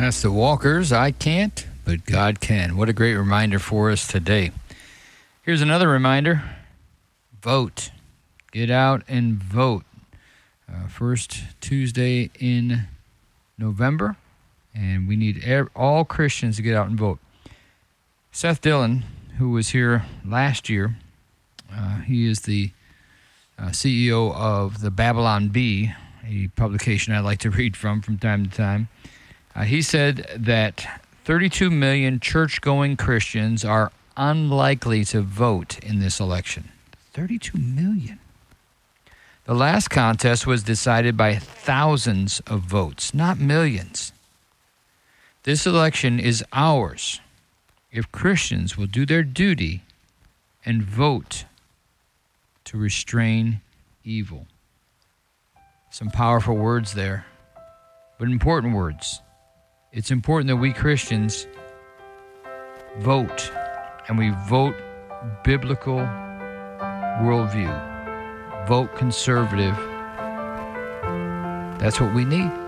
That's the Walkers. I can't, but God can. What a great reminder for us today. Here's another reminder. Vote. Get out and vote. First Tuesday in November, and we need all Christians to get out and vote. Seth Dillon, who was here last year, he is the CEO of the Babylon Bee, a publication I like to read from time to time. He said that 32 million church-going Christians are unlikely to vote in this election. 32 million. The last contest was decided by thousands of votes, not millions. This election is ours if Christians will do their duty and vote to restrain evil. Some powerful words there, but important words. It's important that we Christians vote, and we vote biblical worldview. Vote conservative. That's what we need.